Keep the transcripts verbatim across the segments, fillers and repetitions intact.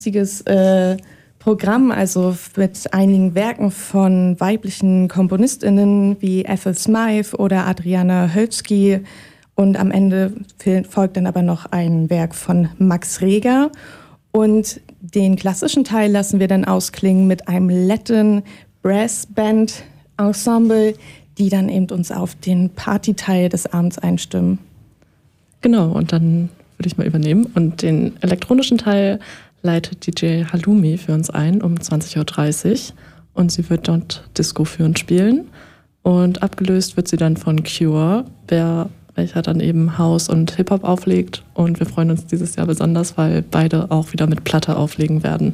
riesiges äh, Programm, also mit einigen Werken von weiblichen KomponistInnen wie Ethel Smythe oder Adriana Hölzky. Und am Ende folgt dann aber noch ein Werk von Max Reger. Und den klassischen Teil lassen wir dann ausklingen mit einem Latin Brass Band Ensemble, die dann eben uns auf den Partyteil des Abends einstimmen. Genau, und dann würde ich mal übernehmen. Und den elektronischen Teil leitet D J Halloumi für uns ein um zwanzig Uhr dreißig. Und sie wird dort Disco für uns spielen. Und abgelöst wird sie dann von Cure, wer, welcher dann eben House und Hip-Hop auflegt. Und wir freuen uns dieses Jahr besonders, weil beide auch wieder mit Platte auflegen werden.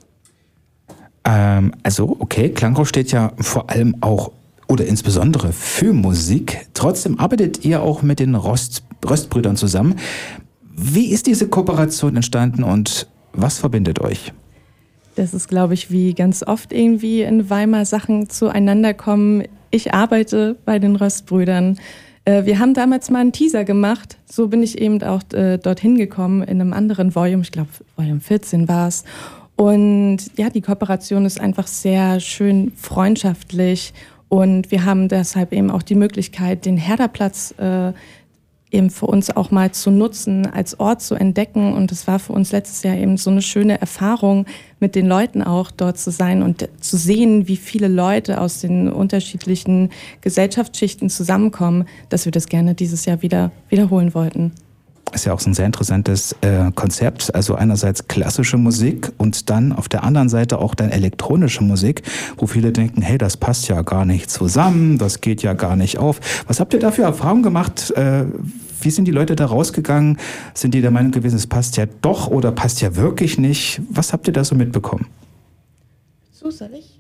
Ähm, also, okay, Klangraum steht ja vor allem auch oder insbesondere für Musik. Trotzdem arbeitet ihr auch mit den Rost, Röstbrüdern zusammen. Wie ist diese Kooperation entstanden und was verbindet euch? Das ist, glaube ich, wie ganz oft irgendwie in Weimar Sachen zueinander kommen. Ich arbeite bei den Röstbrüdern. Äh, wir haben damals mal einen Teaser gemacht. So bin ich eben auch äh, dorthin gekommen in einem anderen Volume. Ich glaube, Volume vierzehn war es. Und ja, die Kooperation ist einfach sehr schön freundschaftlich. Und wir haben deshalb eben auch die Möglichkeit, den Herderplatz äh, eben für uns auch mal zu nutzen, als Ort zu entdecken. Und es war für uns letztes Jahr eben so eine schöne Erfahrung, mit den Leuten auch dort zu sein und zu sehen, wie viele Leute aus den unterschiedlichen Gesellschaftsschichten zusammenkommen, dass wir das gerne dieses Jahr wieder wiederholen wollten. Ist ja auch so ein sehr interessantes äh, Konzept, also einerseits klassische Musik und dann auf der anderen Seite auch dann elektronische Musik, wo viele denken, hey, das passt ja gar nicht zusammen, das geht ja gar nicht auf. Was habt ihr da für Erfahrungen gemacht? Äh, wie sind die Leute da rausgegangen? Sind die der Meinung gewesen, es passt ja doch oder passt ja wirklich nicht? Was habt ihr da so mitbekommen? So soll ich?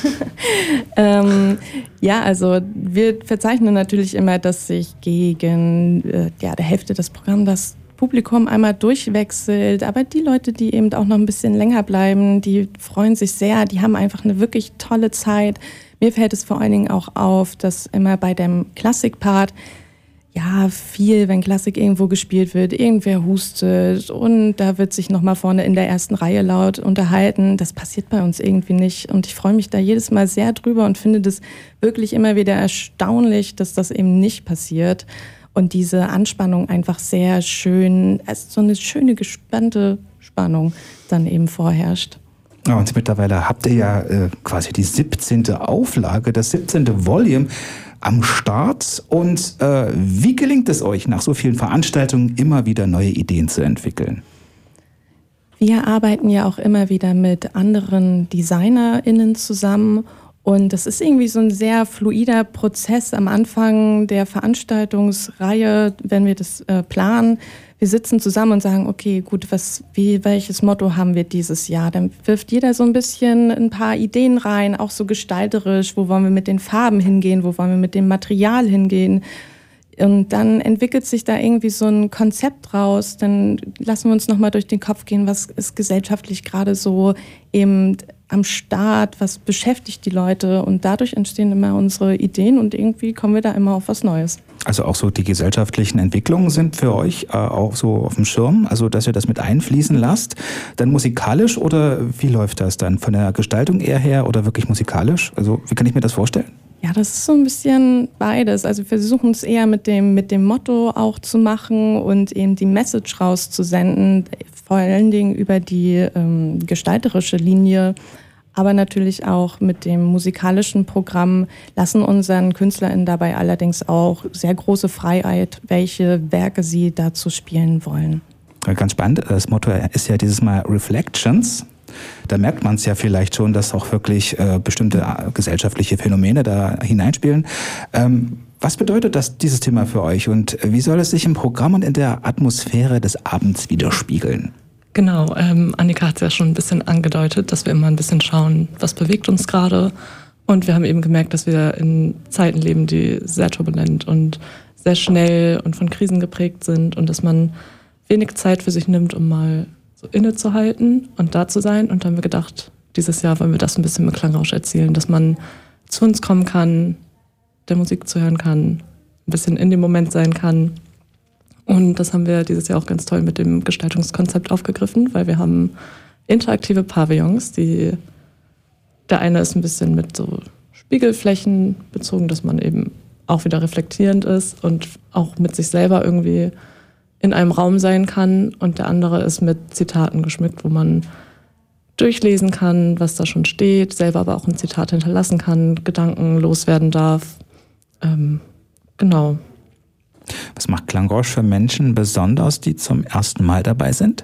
ähm, ja, also wir verzeichnen natürlich immer, dass sich gegen äh, ja, der Hälfte des Programms das Publikum einmal durchwechselt. Aber die Leute, die eben auch noch ein bisschen länger bleiben, die freuen sich sehr. Die haben einfach eine wirklich tolle Zeit. Mir fällt es vor allen Dingen auch auf, dass immer bei dem Klassikpart ja, viel, wenn Klassik irgendwo gespielt wird, irgendwer hustet und da wird sich nochmal vorne in der ersten Reihe laut unterhalten. Das passiert bei uns irgendwie nicht und ich freue mich da jedes Mal sehr drüber und finde das wirklich immer wieder erstaunlich, dass das eben nicht passiert und diese Anspannung einfach sehr schön, also so eine schöne, gespannte Spannung dann eben vorherrscht. Ja, und mittlerweile habt ihr ja äh, quasi die siebzehnte Auflage, das siebzehnte Volume am Start. Und äh, wie gelingt es euch, nach so vielen Veranstaltungen immer wieder neue Ideen zu entwickeln? Wir arbeiten ja auch immer wieder mit anderen DesignerInnen zusammen. Und das ist irgendwie so ein sehr fluider Prozess am Anfang der Veranstaltungsreihe, wenn wir das äh, planen. Wir sitzen zusammen und sagen, okay, gut, was, wie, welches Motto haben wir dieses Jahr? Dann wirft jeder so ein bisschen ein paar Ideen rein, auch so gestalterisch. Wo wollen wir mit den Farben hingehen? Wo wollen wir mit dem Material hingehen? Und dann entwickelt sich da irgendwie so ein Konzept raus. Dann lassen wir uns nochmal durch den Kopf gehen, was ist gesellschaftlich gerade so eben am Start, was beschäftigt die Leute. Und dadurch entstehen immer unsere Ideen und irgendwie kommen wir da immer auf was Neues. Also auch so die gesellschaftlichen Entwicklungen sind für euch äh, auch so auf dem Schirm, also dass ihr das mit einfließen lasst. Dann musikalisch oder wie läuft das dann? Von der Gestaltung eher her oder wirklich musikalisch? Also wie kann ich mir das vorstellen? Ja, das ist so ein bisschen beides. Also wir versuchen es eher mit dem, mit dem Motto auch zu machen und eben die Message rauszusenden, vor allen Dingen über die ähm, gestalterische Linie, aber natürlich auch mit dem musikalischen Programm, lassen unseren KünstlerInnen dabei allerdings auch sehr große Freiheit, welche Werke sie dazu spielen wollen. Ganz spannend. Das Motto ist ja dieses Mal Reflections. Da merkt man es ja vielleicht schon, dass auch wirklich äh, bestimmte gesellschaftliche Phänomene da hineinspielen. Ähm, was bedeutet das, dieses Thema für euch und wie soll es sich im Programm und in der Atmosphäre des Abends widerspiegeln? Genau, ähm, Annika hat es ja schon ein bisschen angedeutet, dass wir immer ein bisschen schauen, was bewegt uns gerade. Und wir haben eben gemerkt, dass wir in Zeiten leben, die sehr turbulent und sehr schnell und von Krisen geprägt sind und dass man wenig Zeit für sich nimmt, um mal so innezuhalten und da zu sein. Und dann haben wir gedacht, dieses Jahr wollen wir das ein bisschen mit Klangrausch erzielen, dass man zu uns kommen kann, der Musik zuhören kann, ein bisschen in dem Moment sein kann. Und das haben wir dieses Jahr auch ganz toll mit dem Gestaltungskonzept aufgegriffen, weil wir haben interaktive Pavillons. Die, der eine ist ein bisschen mit so Spiegelflächen bezogen, dass man eben auch wieder reflektierend ist und auch mit sich selber irgendwie in einem Raum sein kann. Und der andere ist mit Zitaten geschmückt, wo man durchlesen kann, was da schon steht, selber aber auch ein Zitat hinterlassen kann, Gedanken loswerden darf. Ähm, genau. Was macht Klangrausch für Menschen besonders, die zum ersten Mal dabei sind?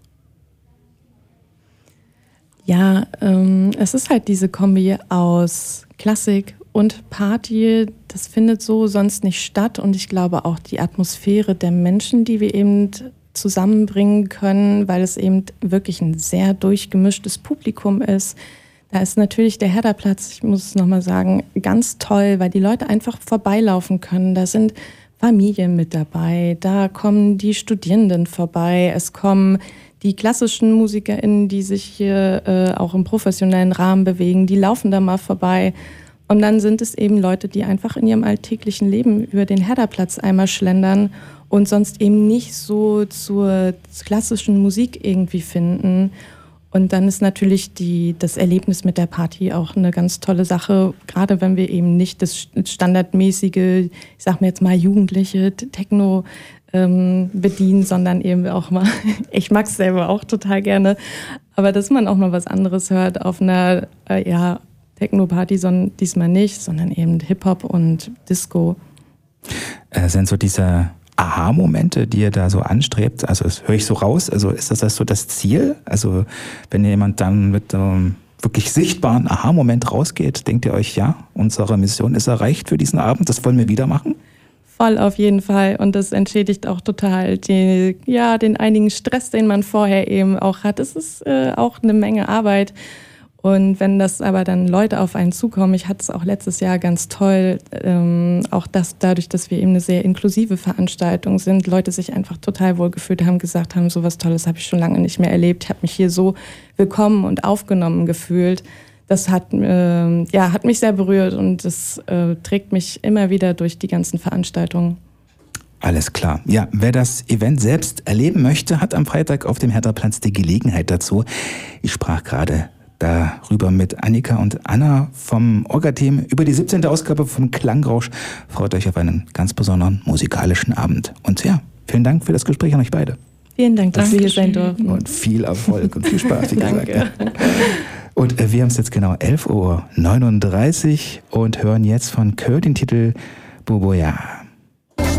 Ja, ähm, es ist halt diese Kombi aus Klassik und Party. Das findet so sonst nicht statt. Und ich glaube auch die Atmosphäre der Menschen, die wir eben zusammenbringen können, weil es eben wirklich ein sehr durchgemischtes Publikum ist. Da ist natürlich der Herderplatz, ich muss es nochmal sagen, ganz toll, weil die Leute einfach vorbeilaufen können. Da sind Familien mit dabei, da kommen die Studierenden vorbei, es kommen die klassischen MusikerInnen, die sich hier äh, auch im professionellen Rahmen bewegen, die laufen da mal vorbei. Und dann sind es eben Leute, die einfach in ihrem alltäglichen Leben über den Herderplatz einmal schlendern und sonst eben nicht so zur klassischen Musik irgendwie finden. Und dann ist natürlich die, das Erlebnis mit der Party auch eine ganz tolle Sache, gerade wenn wir eben nicht das standardmäßige, ich sag mir jetzt mal jugendliche Techno ähm, bedienen, sondern eben auch mal, ich mag es selber auch total gerne, aber dass man auch mal was anderes hört auf einer äh, ja, Techno-Party, sondern diesmal nicht, sondern eben Hip-Hop und Disco. Äh, sind so diese Aha-Momente, die ihr da so anstrebt, also das höre ich so raus, also ist das, das so das Ziel? Also wenn jemand dann mit einem wirklich sichtbaren Aha-Moment rausgeht, denkt ihr euch, ja, unsere Mission ist erreicht für diesen Abend, das wollen wir wieder machen? Voll auf jeden Fall und das entschädigt auch total die, ja, den einigen Stress, den man vorher eben auch hat. Es ist äh, auch eine Menge Arbeit. Und wenn das aber dann Leute auf einen zukommen, ich hatte es auch letztes Jahr ganz toll, ähm, auch das dadurch, dass wir eben eine sehr inklusive Veranstaltung sind, Leute sich einfach total wohl gefühlt haben, gesagt haben, so was Tolles habe ich schon lange nicht mehr erlebt. Ich habe mich hier so willkommen und aufgenommen gefühlt. Das hat, äh, ja, hat mich sehr berührt und das äh, trägt mich immer wieder durch die ganzen Veranstaltungen. Alles klar. Ja, wer das Event selbst erleben möchte, hat am Freitag auf dem Herderplatz die Gelegenheit dazu. Ich sprach gerade darüber mit Annika und Anna vom Orga-Team über die siebzehnte Ausgabe vom Klangrausch. Freut euch auf einen ganz besonderen musikalischen Abend. Und ja, vielen Dank für das Gespräch an euch beide. Vielen Dank, dass wir hier sein durften. Und viel Erfolg und viel Spaß, wie gesagt. Ja. Und äh, wir haben es jetzt genau elf Uhr neununddreißig und hören jetzt von Kurt den Titel Boboja.